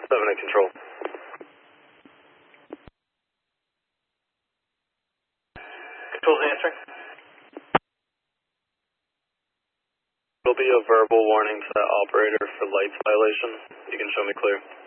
7 at control. Control's answering. There'll be a verbal warning to that operator for lights violation. You can show me clear.